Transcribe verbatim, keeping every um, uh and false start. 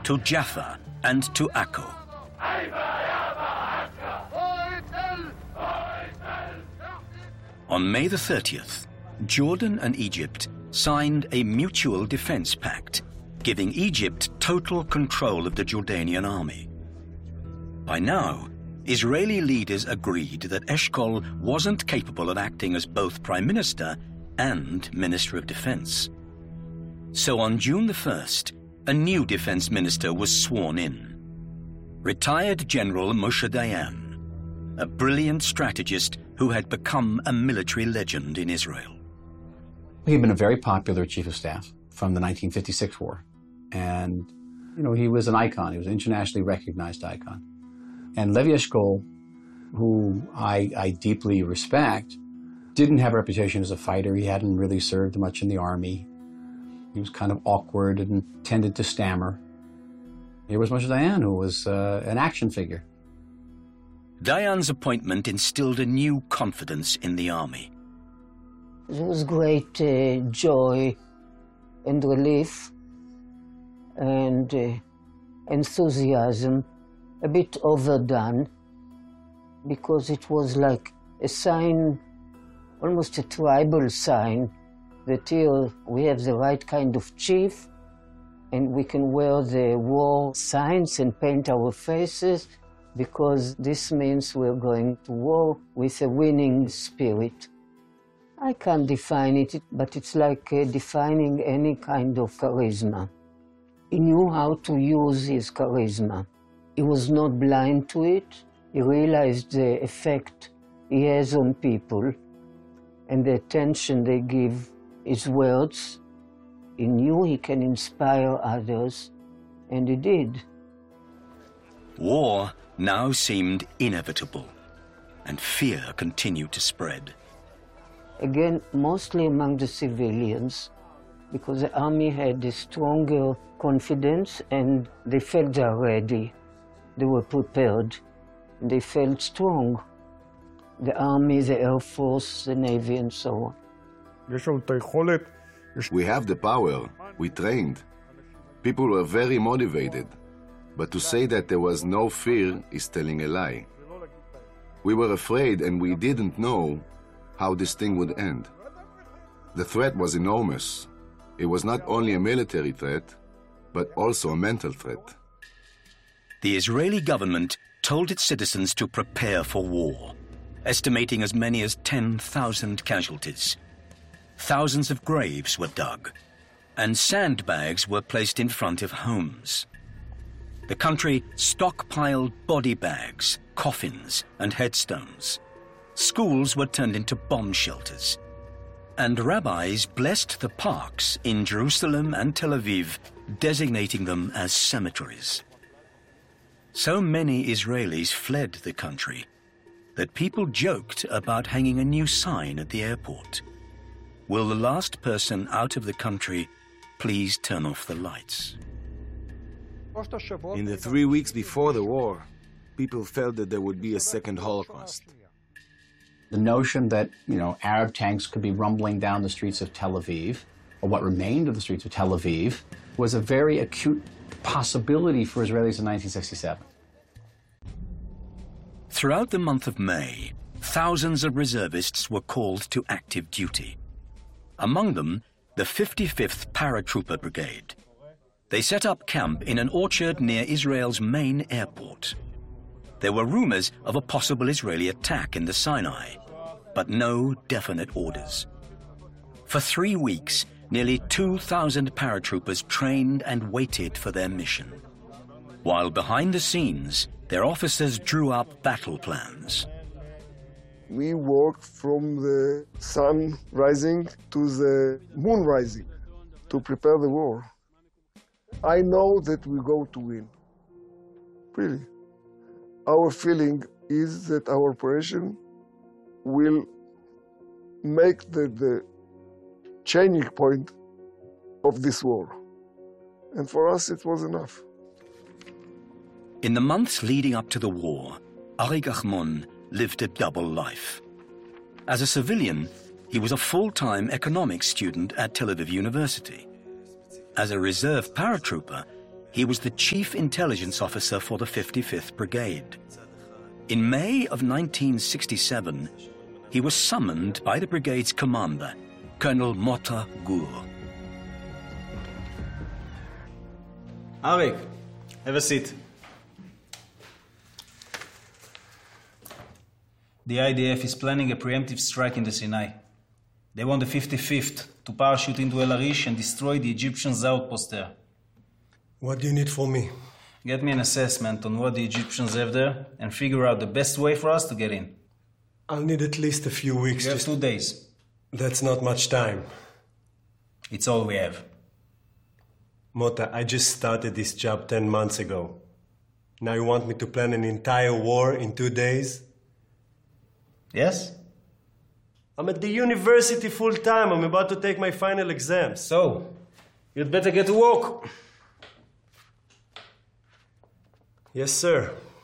to Jaffa and to Akko. On May the thirtieth, Jordan and Egypt signed a mutual defense pact, giving Egypt total control of the Jordanian army. By now, Israeli leaders agreed that Eshkol wasn't capable of acting as both Prime Minister and Minister of Defense. So on June the first, a new defense minister was sworn in. Retired General Moshe Dayan, a brilliant strategist who had become a military legend in Israel. He had been a very popular chief of staff from the nineteen fifty-six war. And, you know, he was an icon. He was an internationally recognized icon. And Levi Eshkol, who I, I deeply respect, didn't have a reputation as a fighter. He hadn't really served much in the army. He was kind of awkward and tended to stammer. Here was Moshe Dayan, who was uh, an action figure. Dayan's appointment instilled a new confidence in the army. There was great uh, joy and relief and uh, enthusiasm, a bit overdone, because it was like a sign, almost a tribal sign, that here we have the right kind of chief and we can wear the war signs and paint our faces, because this means we're going to war with a winning spirit. I can't define it, but it's like uh, defining any kind of charisma. He knew how to use his charisma. He was not blind to it. He realized the effect he has on people and the attention they give his words. He knew he can inspire others, and he did. War now seemed inevitable, and fear continued to spread. Again, mostly among the civilians, because the army had a stronger confidence and they felt they are ready. They were prepared. They felt strong. The army, the air force, the navy, and so on. We have the power. We trained. People were very motivated. But to say that there was no fear is telling a lie. We were afraid and we didn't know how this thing would end. The threat was enormous. It was not only a military threat, but also a mental threat. The Israeli government told its citizens to prepare for war, estimating as many as ten thousand casualties. Thousands of graves were dug, and sandbags were placed in front of homes. The country stockpiled body bags, coffins, and headstones. Schools were turned into bomb shelters, and rabbis blessed the parks in Jerusalem and Tel Aviv, designating them as cemeteries. So many Israelis fled the country that people joked about hanging a new sign at the airport. Will the last person out of the country please turn off the lights? In the three weeks before the war, people felt that there would be a second Holocaust. The notion that, you know, Arab tanks could be rumbling down the streets of Tel Aviv, or what remained of the streets of Tel Aviv, was a very acute possibility for Israelis in nineteen sixty-seven. Throughout the month of May, thousands of reservists were called to active duty. Among them, the fifty-fifth Paratrooper Brigade. They set up camp in an orchard near Israel's main airport. There were rumors of a possible Israeli attack in the Sinai, but no definite orders. For three weeks, nearly two thousand paratroopers trained and waited for their mission, while behind the scenes, their officers drew up battle plans. We worked from the sun rising to the moon rising to prepare the war. I know that we go to win, really. Our feeling is that our operation will make the, the changing point of this war. And for us, it was enough. In the months leading up to the war, Arik Achmon lived a double life. As a civilian, he was a full-time economics student at Tel Aviv University. As a reserve paratrooper, He was the chief intelligence officer for the fifty-fifth Brigade. In May of nineteen sixty-seven, he was summoned by the brigade's commander, Colonel Mota Gur. Arik, have a seat. The I D F is planning a preemptive strike in the Sinai. They want the fifty-fifth to parachute into El Arish and destroy the Egyptians' outpost there. What do you need from me? Get me an assessment on what the Egyptians have there and figure out the best way for us to get in. I'll need at least a few weeks. You have to... two days. That's not much time. It's all we have. Mota, I just started this job ten months ago. Now you want me to plan an entire war in two days? Yes? I'm at the university full time. I'm about to take my final exams. So, you'd better get to work. Yes, sir.